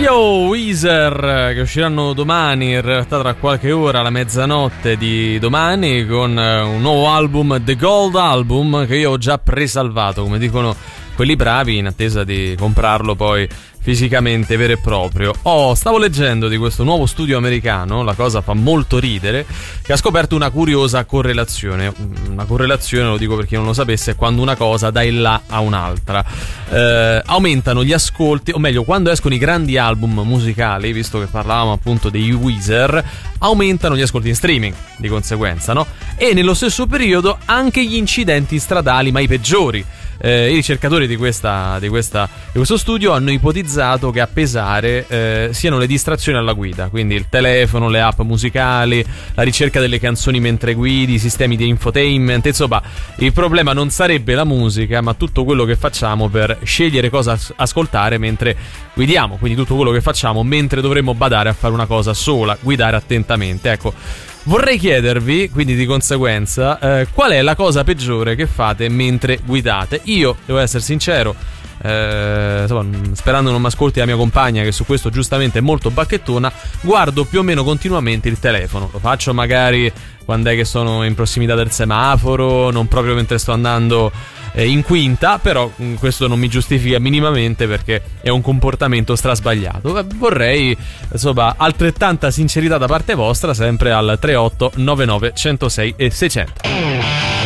Yo, Weezer, che usciranno domani, in realtà tra qualche ora, alla mezzanotte di domani, con un nuovo album, The Gold Album, che io ho già presalvato, come dicono quelli bravi, in attesa di comprarlo poi fisicamente, vero e proprio. Stavo leggendo di questo nuovo studio americano, la cosa fa molto ridere, che ha scoperto una curiosa correlazione. Una correlazione, lo dico per chi non lo sapesse, è quando una cosa dà il là a un'altra. Aumentano gli ascolti, o meglio, quando escono i grandi album musicali, visto che parlavamo appunto dei Weezer, aumentano gli ascolti in streaming, di conseguenza, no? E nello stesso periodo anche gli incidenti stradali, ma i peggiori. I ricercatori di questo studio hanno ipotizzato che a pesare siano le distrazioni alla guida, quindi il telefono, le app musicali, la ricerca delle canzoni mentre guidi, i sistemi di infotainment. Insomma, il problema non sarebbe la musica, ma tutto quello che facciamo per scegliere cosa ascoltare mentre guidiamo, quindi tutto quello che facciamo mentre dovremmo badare a fare una cosa sola, guidare attentamente. Ecco, vorrei chiedervi, quindi di conseguenza, qual è la cosa peggiore che fate mentre guidate. Io, devo essere sincero, insomma, sperando non mi ascolti la mia compagna, che su questo giustamente è molto bacchettona, guardo più o meno continuamente il telefono. Lo faccio magari quando è che sono in prossimità del semaforo, non proprio mentre sto andando in quinta, però questo non mi giustifica minimamente, perché è un comportamento strasbagliato. Vorrei, insomma, altrettanta sincerità da parte vostra, sempre al 38 99 106 e 600.